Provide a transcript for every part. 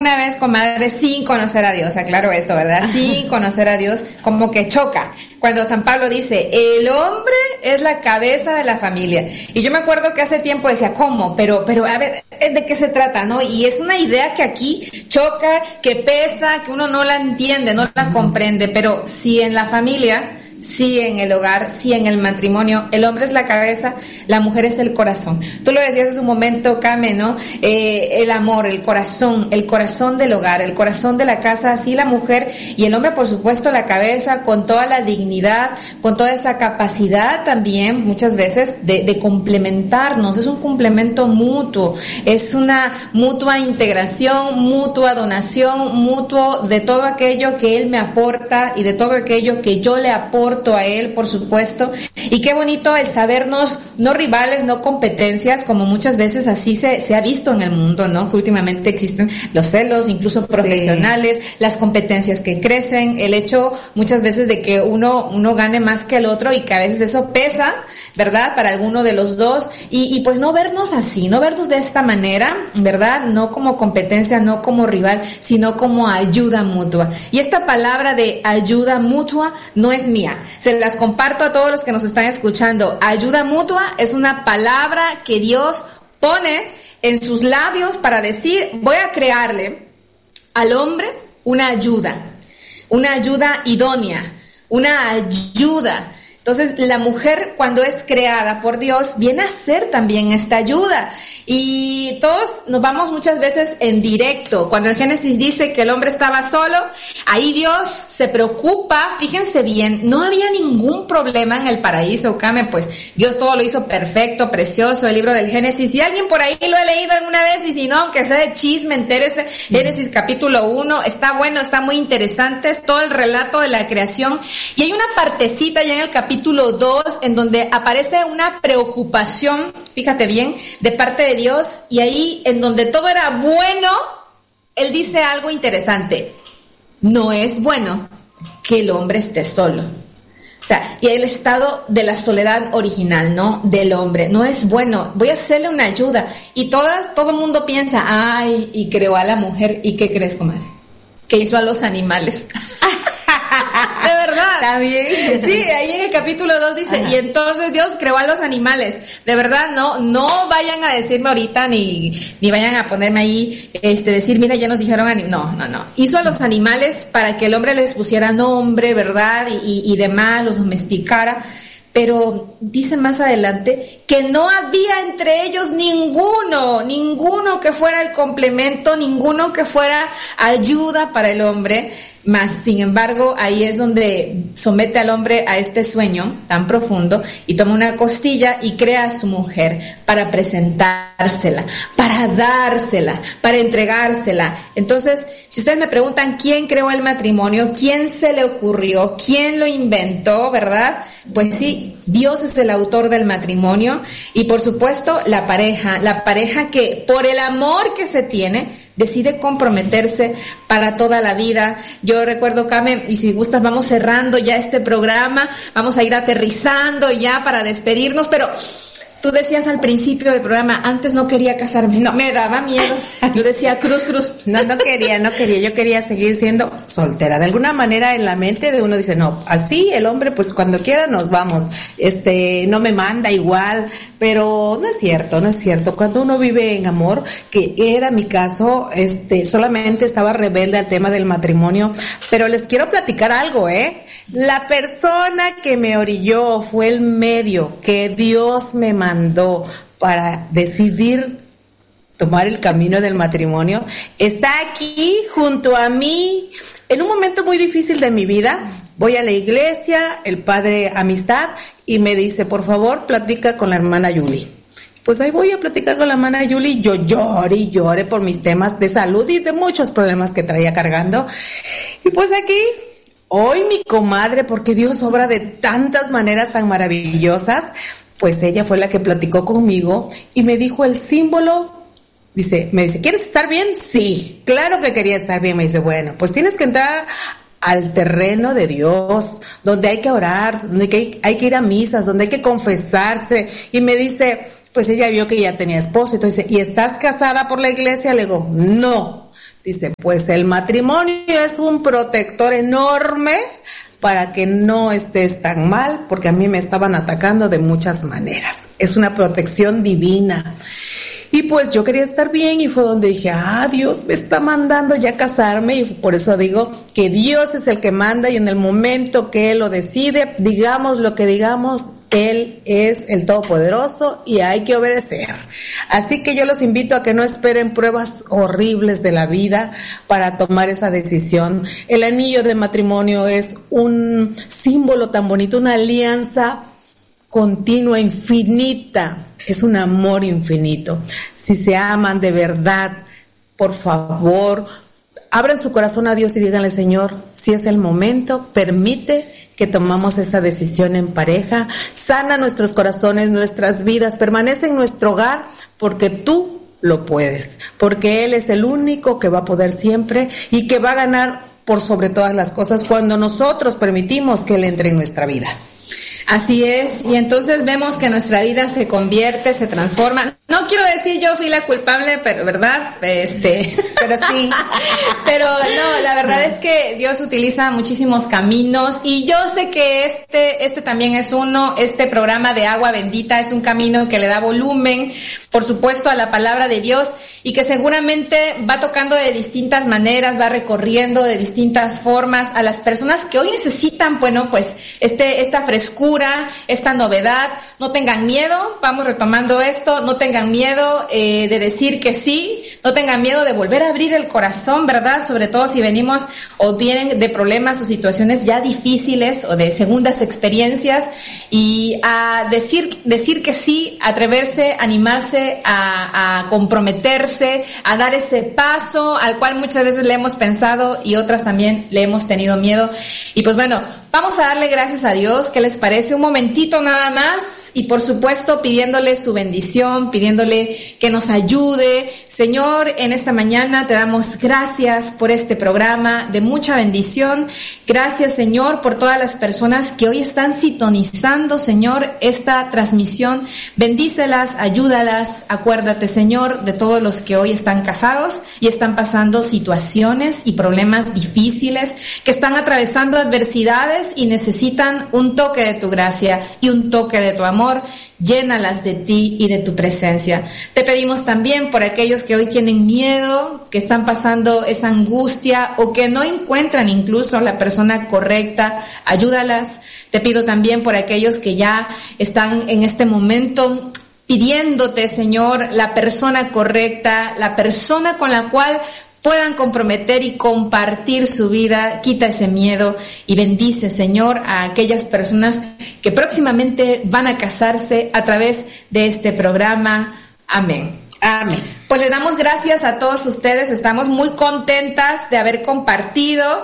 vez, comadre, sin conocer a Dios, aclaro esto, ¿verdad? Sin conocer a Dios, como que choca. Cuando San Pablo dice, el hombre es la cabeza de la familia. Y yo me acuerdo que hace tiempo decía, ¿cómo? Pero, a ver, ¿de qué se trata, no? Y es una idea que aquí choca, que pesa, que uno no la entiende, no la comprende. Pero si en la familia, sí en el hogar, sí en el matrimonio, el hombre es la cabeza, la mujer es el corazón. Tú lo decías hace un momento, Came, ¿no? El amor, el corazón del hogar, el corazón de la casa, así la mujer, y el hombre, por supuesto, la cabeza, con toda la dignidad, con toda esa capacidad también, muchas veces, de complementarnos. Es un complemento mutuo, es una mutua integración, mutua donación, mutuo de todo aquello que él me aporta y de todo aquello que yo le aporto a él, por supuesto. Y qué bonito el sabernos no rivales, no competencias, como muchas veces así se ha visto en el mundo, ¿no? Que últimamente existen los celos, incluso profesionales, sí, las competencias que crecen, el hecho muchas veces de que uno gane más que el otro y que a veces eso pesa, ¿verdad? Para alguno de los dos, y pues no vernos así, no vernos de esta manera, ¿verdad? No como competencia, no como rival, sino como ayuda mutua. Y esta palabra de ayuda mutua no es mía. Se las comparto a todos los que nos están escuchando. Ayuda mutua es una palabra que Dios pone en sus labios para decir, voy a crearle al hombre una ayuda idónea, una ayuda. Entonces, la mujer, cuando es creada por Dios, viene a ser también esta ayuda. Y todos nos vamos muchas veces en directo. Cuando el Génesis dice que el hombre estaba solo, ahí Dios se preocupa. Fíjense bien, no había ningún problema en el paraíso, Came, pues Dios todo lo hizo perfecto, precioso, el libro del Génesis. Si alguien por ahí lo ha leído alguna vez, y si no, aunque sea de chisme, entérese. Génesis capítulo 1, está bueno, está muy interesante, es todo el relato de la creación. Y hay una partecita ya en el capítulo 2 en donde aparece una preocupación, fíjate bien, de parte de Dios, y ahí en donde todo era bueno, él dice algo interesante: no es bueno que el hombre esté solo. O sea, y el estado de la soledad original, ¿no? Del hombre, no es bueno, voy a hacerle una ayuda. Y todo el mundo piensa, ay, y creó a la mujer, ¿y qué crees, comadre? Que hizo a los animales. De verdad. Está bien. Sí, ahí en el capítulo 2 dice, ajá, y entonces Dios creó a los animales. De verdad, no vayan a decirme ahorita, ni vayan a ponerme ahí, decir, mira, ya nos dijeron, no. Hizo a los animales para que el hombre les pusiera nombre, ¿verdad? Y demás, los domesticara. Pero dice más adelante que no había entre ellos ninguno que fuera el complemento, ninguno que fuera ayuda para el hombre. Mas, sin embargo, ahí es donde somete al hombre a este sueño tan profundo y toma una costilla y crea a su mujer para presentársela, para dársela, para entregársela. Entonces, si ustedes me preguntan quién creó el matrimonio, quién se le ocurrió, quién lo inventó, ¿verdad? Pues sí, Dios es el autor del matrimonio, y por supuesto la pareja que por el amor que se tiene decide comprometerse para toda la vida. Yo recuerdo, Came, y si gustas vamos cerrando ya este programa, vamos a ir aterrizando ya para despedirnos, pero tú decías al principio del programa, antes no quería casarme, no, me daba miedo, yo decía cruz. No quería, yo quería seguir siendo soltera. De alguna manera en la mente de uno dice, no, así el hombre pues cuando quiera nos vamos, no me manda igual, pero no es cierto, cuando uno vive en amor, que era mi caso, solamente estaba rebelde al tema del matrimonio, pero les quiero platicar algo, la persona que me orilló fue el medio que Dios me mandó para decidir tomar el camino del matrimonio. Está aquí junto a mí en un momento muy difícil de mi vida. Voy a la iglesia, el padre Amistad, y me dice, por favor, platica con la hermana Yuli. Pues ahí voy a platicar con la hermana Yuli. Yo lloré por mis temas de salud y de muchos problemas que traía cargando. Y pues aquí, hoy mi comadre, porque Dios obra de tantas maneras tan maravillosas, pues ella fue la que platicó conmigo y me dijo el símbolo. Me dice, ¿quieres estar bien? Sí, claro que quería estar bien. Me dice, bueno, pues tienes que entrar al terreno de Dios, donde hay que orar, donde hay que ir a misas, donde hay que confesarse. Y me dice, pues ella vio que ya tenía esposo, entonces, ¿y estás casada por la iglesia? Le digo, no. Dice, pues el matrimonio es un protector enorme para que no estés tan mal, porque a mí me estaban atacando de muchas maneras. Es una protección divina. Y pues yo quería estar bien y fue donde dije, Dios me está mandando ya casarme, y por eso digo que Dios es el que manda, y en el momento que Él lo decide, digamos lo que digamos, Él es el Todopoderoso y hay que obedecer. Así que yo los invito a que no esperen pruebas horribles de la vida para tomar esa decisión. El anillo de matrimonio es un símbolo tan bonito, una alianza continua, infinita. Es un amor infinito. Si se aman de verdad, por favor, abran su corazón a Dios y díganle, Señor, si es el momento, permite que tomamos esa decisión en pareja, sana nuestros corazones, nuestras vidas, permanece en nuestro hogar, porque tú lo puedes, porque Él es el único que va a poder siempre y que va a ganar por sobre todas las cosas cuando nosotros permitimos que Él entre en nuestra vida. Así es, y entonces vemos que nuestra vida se convierte, se transforma. No quiero decir yo fui la culpable, pero ¿verdad? Pero sí. Pero no, la verdad es que Dios utiliza muchísimos caminos, y yo sé que este también es uno. Este programa de Agua Bendita es un camino que le da volumen, por supuesto, a la palabra de Dios, y que seguramente va tocando de distintas maneras, va recorriendo de distintas formas a las personas que hoy necesitan, bueno, pues esta frescura, esta novedad. No tengan miedo, vamos retomando esto, no tengan miedo de decir que sí, no tengan miedo de volver a abrir el corazón, ¿verdad? Sobre todo si venimos o vienen de problemas o situaciones ya difíciles o de segundas experiencias, y a decir que sí, atreverse, animarse a comprometerse, a dar ese paso al cual muchas veces le hemos pensado y otras también le hemos tenido miedo. Y pues bueno, vamos a darle gracias a Dios. ¿Qué les parece? Un momentito nada más, y por supuesto pidiéndole su bendición, pidiéndole que nos ayude. Señor, en esta mañana te damos gracias por este programa de mucha bendición. Gracias, Señor, por todas las personas que hoy están sintonizando, Señor, esta transmisión. Bendícelas, ayúdalas. Acuérdate, Señor, de todos los que hoy están casados y están pasando situaciones y problemas difíciles, que están atravesando adversidades y necesitan un toque de tu gracia y un toque de tu amor. Llénalas de ti y de tu presencia. Te pedimos también por aquellos que hoy tienen miedo, que están pasando esa angustia o que no encuentran incluso a la persona correcta. Ayúdalas. Te pido también por aquellos que ya están en este momento pidiéndote, Señor, la persona correcta, la persona con la cual puedan comprometer y compartir su vida. Quita ese miedo y bendice, Señor, a aquellas personas que próximamente van a casarse a través de este programa. Amén. Amén. Pues le damos gracias a todos ustedes, estamos muy contentas de haber compartido.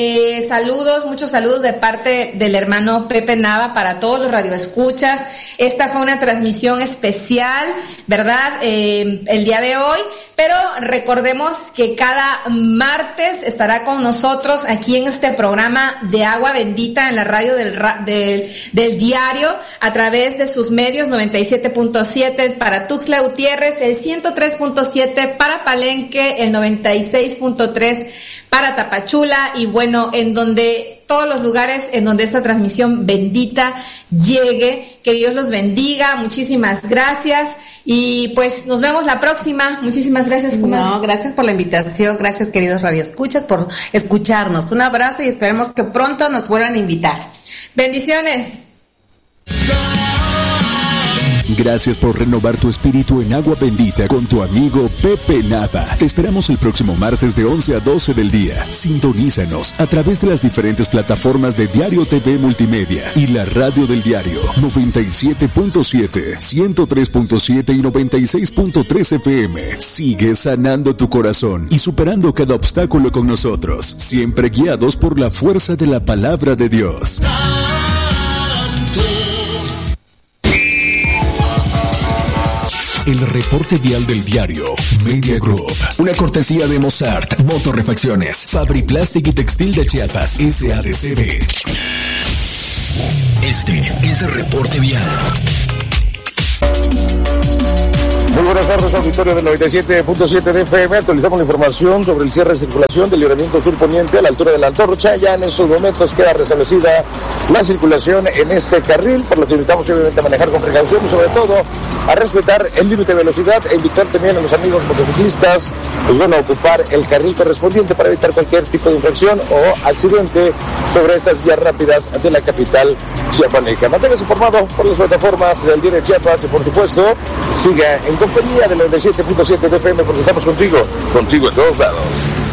Muchos saludos de parte del hermano Pepe Nava para todos los radioescuchas. Esta fue una transmisión especial, ¿verdad? El día de hoy, pero recordemos que cada martes estará con nosotros aquí en este programa de Agua Bendita en la radio del diario, a través de sus medios 97.7 para Tuxtla Gutiérrez, el 103.7 para Palenque, el 96.3 para Tapachula, y bueno, en donde todos los lugares en donde esta transmisión bendita llegue. Que Dios los bendiga. Muchísimas gracias y pues nos vemos la próxima. Muchísimas gracias, comadre. No, gracias por la invitación, gracias, queridos radioescuchas, por escucharnos. Un abrazo y esperemos que pronto nos vuelvan a invitar. Bendiciones. Gracias por renovar tu espíritu en Agua Bendita con tu amigo Pepe Nava. Te esperamos el próximo martes de 11 a 12 del día. Sintonízanos a través de las diferentes plataformas de Diario TV Multimedia y la radio del diario 97.7, 103.7 y 96.3 FM. Sigue sanando tu corazón y superando cada obstáculo con nosotros, siempre guiados por la fuerza de la palabra de Dios. El reporte vial del diario Media Group. Una cortesía de Mozart, Motorrefacciones, Fabriplastic y Textil de Chiapas, SADCB. Este es el reporte vial. Muy buenas tardes, auditorio del 97.7 de FM. Actualizamos la información sobre el cierre de circulación del libramiento sur poniente a la altura de la Antorcha. Ya en esos momentos queda restablecida la circulación en este carril, por lo que invitamos obviamente a manejar con precaución y sobre todo a respetar el límite de velocidad e invitar también a los amigos motociclistas, pues bueno, a ocupar el carril correspondiente para evitar cualquier tipo de infracción o accidente sobre estas vías rápidas de la capital chiapaneca. Manténgase informado por las plataformas del Diario de Chiapas y por supuesto siga en compañía del 97.7 de FM porque estamos contigo en todos lados.